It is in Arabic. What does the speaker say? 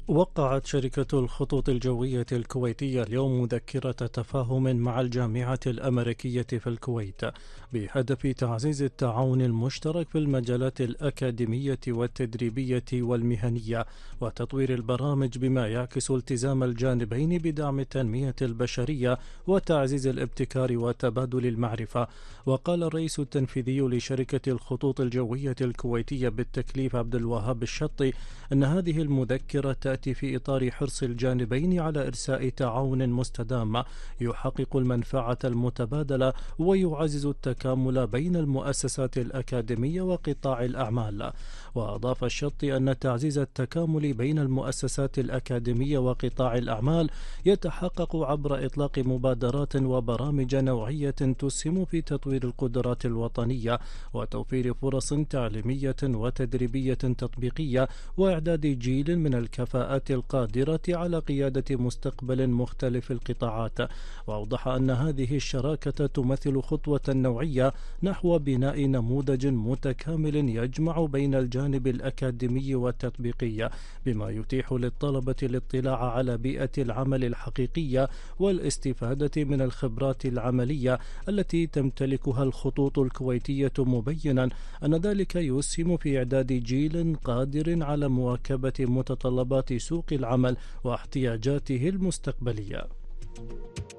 وقعت شركة الخطوط الجوية الكويتية اليوم مذكرة تفاهم مع الجامعة الأمريكية في الكويت بهدف تعزيز التعاون المشترك في المجالات الأكاديمية والتدريبية والمهنية وتطوير البرامج، بما يعكس التزام الجانبين بدعم التنمية البشرية وتعزيز الابتكار وتبادل المعرفة. وقال الرئيس التنفيذي لشركة الخطوط الجوية الكويتية بالتكليف عبد الوهاب الشطي أن هذه المذكرة تأتي في إطار حرص الجانبين على إرساء تعاون مستدام يحقق المنفعة المتبادلة ويعزز التكامل بين المؤسسات الأكاديمية وقطاع الأعمال. وأضاف الشطي أن تعزيز التكامل بين المؤسسات الأكاديمية وقطاع الأعمال يتحقق عبر إطلاق مبادرات وبرامج نوعية تسهم في تطوير القدرات الوطنية وتوفير فرص تعليمية وتدريبية تطبيقية وإعداد جيل من الكفاءات القادرة على قيادة مستقبل مختلف القطاعات. وأوضح أن هذه الشراكة تمثل خطوة نوعية نحو بناء نموذج متكامل يجمع بين الجانب الأكاديمي والتطبيقي، بما يتيح للطلبة الاطلاع على بيئة العمل الحقيقية والاستفادة من الخبرات العملية التي تمتلكها الخطوط الكويتية، مبينا أن ذلك يسهم في إعداد جيل قادر على مواكبة متطلبات سوق العمل واحتياجاته المستقبلية.